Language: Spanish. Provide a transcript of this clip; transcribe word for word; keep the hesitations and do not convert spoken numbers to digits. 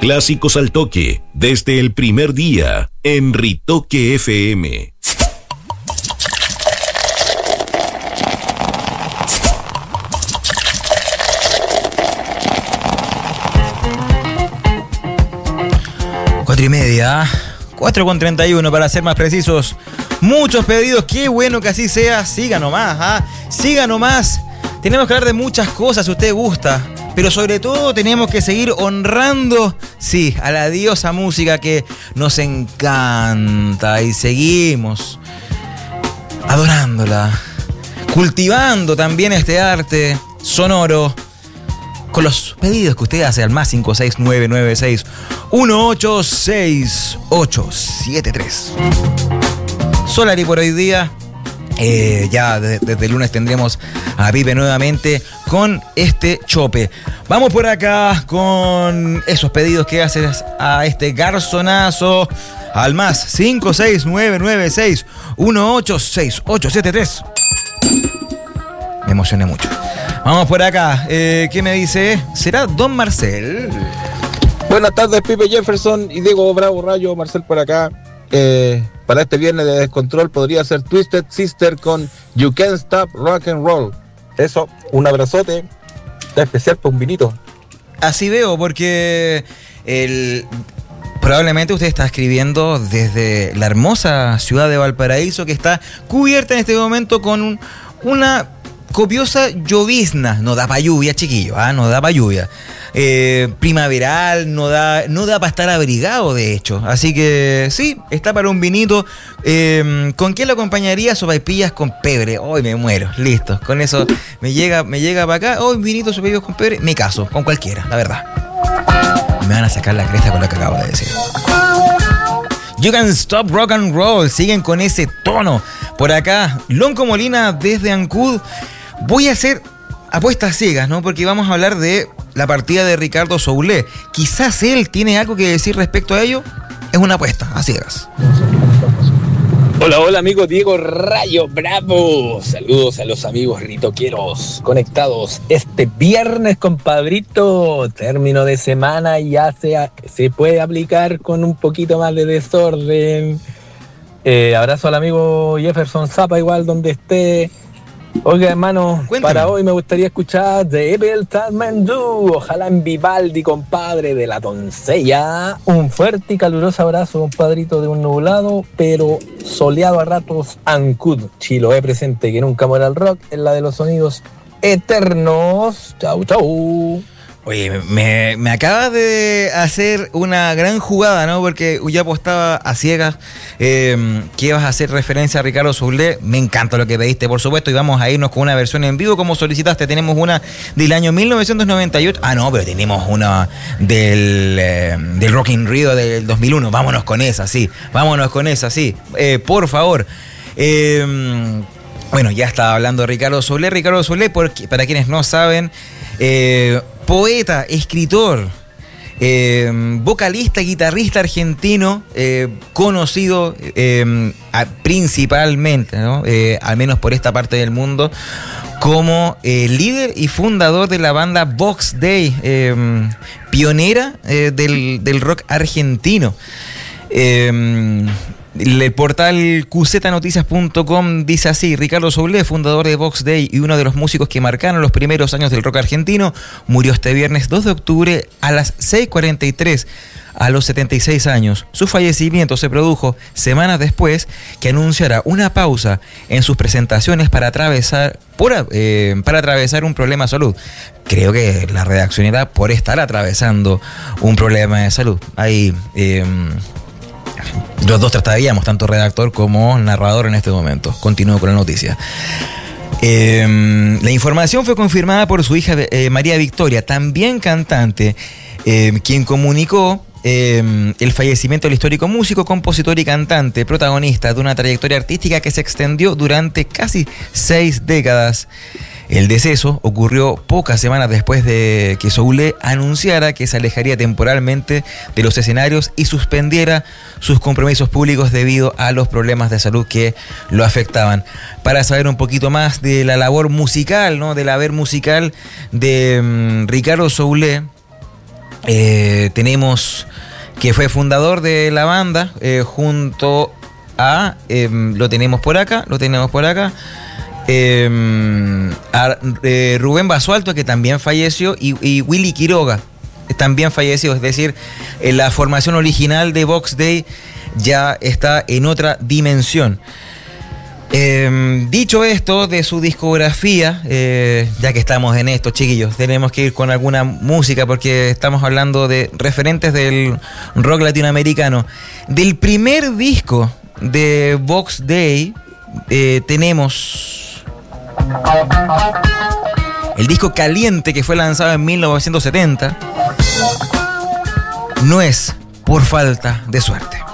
Clásicos al toque, desde el primer día, en Ritoque F M. Cuatro y media, cuatro con treinta y uno para ser más precisos. Muchos pedidos, qué bueno que así sea. Siga nomás, ¿ah? Siga nomás. Tenemos que hablar de muchas cosas si usted gusta, pero sobre todo tenemos que seguir honrando, sí, a la diosa música que nos encanta y seguimos adorándola, cultivando también este arte sonoro con los pedidos que usted hace al más cinco seis nueve nueve seis uno ocho seis ocho siete tres. Solari por hoy día. Eh, ya desde, desde el lunes tendremos a Pipe nuevamente con este chope. Vamos por acá con esos pedidos que haces a este garzonazo al más cinco seis nueve nueve seis uno ocho seis ocho siete tres. Me emocioné mucho. Vamos por acá. Eh, ¿Qué me dice? ¿Será Don Marcel? Buenas tardes, Pipe Jefferson y Diego Bravo Rayo. Marcel por acá. Eh, para este viernes de descontrol podría ser Twisted Sister con You Can't Stop Rock and Roll. Eso, un abrazote. Está especial para un vinito. Así veo, porque el... probablemente usted está escribiendo desde la hermosa ciudad de Valparaíso, que está cubierta en este momento con un, una copiosa llovizna. No da para lluvia, chiquillo, ¿ah? No da para lluvia. Eh, primaveral, no da, no da para estar abrigado, de hecho. Así que sí, está para un vinito. Eh, ¿Con qué lo acompañaría? Sopaipillas con pebre. Hoy me muero, listo. Con eso me llega, me llega para acá. Hoy vinito, sopaipillas con pebre. Me caso, con cualquiera, la verdad. Me van a sacar la cresta con lo que acabo de decir. You Can't Stop Rock and Roll. Siguen con ese tono. Por acá, Lonco Molina desde Ancud. Voy a hacer apuestas ciegas, ¿no? Porque vamos a hablar de la partida de Ricardo Soulé. Quizás él tiene algo que decir respecto a ello. Es una apuesta, a ciegas. Hola, hola amigo Diego Rayo Bravo. Saludos a los amigos ritoqueros conectados este viernes, compadrito. Término de semana y ya se, se puede aplicar con un poquito más de desorden. Eh, abrazo al amigo Jefferson Zapa, igual donde esté. Oiga, hermano, cuéntame. Para hoy me gustaría escuchar The Evil Tatmandú. Ojalá en Vivaldi, compadre, de la doncella. Un fuerte y caluroso abrazo, compadrito, de un nublado, pero soleado a ratos, Ancud. Chiloé presente, que nunca muera el rock, en la de los sonidos eternos. Chau, chau. Oye, me, me acabas de hacer una gran jugada, ¿no? Porque yo apostaba a ciegas eh, que ibas a hacer referencia a Ricardo Soulé. Me encanta lo que pediste, por supuesto, y vamos a irnos con una versión en vivo como solicitaste. Tenemos una del año mil novecientos noventa y ocho. Ah, no, pero tenemos una del, eh, del Rock in Rio del dos mil uno. Vámonos con esa, sí. Vámonos con esa, sí. Eh, por favor. Eh, bueno, ya estaba hablando de Ricardo Soulé. Ricardo Soulé, porque, para quienes no saben... Eh, poeta, escritor, eh, vocalista, guitarrista argentino, eh, conocido eh, a, principalmente, ¿no? eh, al menos por esta parte del mundo, como eh, líder y fundador de la banda Vox Day, eh, pionera eh, del, del rock argentino. Eh, El portal Q Z Noticias punto com dice así: Ricardo Soulé, fundador de Vox Day y uno de los músicos que marcaron los primeros años del rock argentino, murió este viernes dos de octubre a las seis cuarenta y tres a los setenta y seis años. Su fallecimiento se produjo semanas después que anunciara una pausa en sus presentaciones para atravesar, por, eh, para atravesar un problema de salud. Creo que la redacción era por estar atravesando un problema de salud. Ahí... Eh, Los dos trataríamos, tanto redactor como narrador en este momento. Continúo con la noticia. Eh, la información fue confirmada por su hija eh, María Victoria, también cantante, eh, quien comunicó eh, el fallecimiento del histórico músico, compositor y cantante, protagonista de una trayectoria artística que se extendió durante casi seis décadas. El deceso ocurrió pocas semanas después de que Soulé anunciara que se alejaría temporalmente de los escenarios y suspendiera sus compromisos públicos debido a los problemas de salud que lo afectaban. Para saber un poquito más de la labor musical, ¿no? del haber musical de um, Ricardo Soulé, Eh, tenemos que fue fundador de la banda eh, junto a, eh, lo tenemos por acá, lo tenemos por acá, eh, a eh, Rubén Basualto, que también falleció, y, y Willy Quiroga, también falleció. Es decir, en la formación original de Box Day ya está en otra dimensión. Eh, dicho esto de su discografía, eh, ya que estamos en esto, chiquillos, tenemos que ir con alguna música porque estamos hablando de referentes del rock latinoamericano. Del primer disco de Box Day eh, tenemos el disco Caliente, que fue lanzado en mil novecientos setenta. No es por falta de suerte.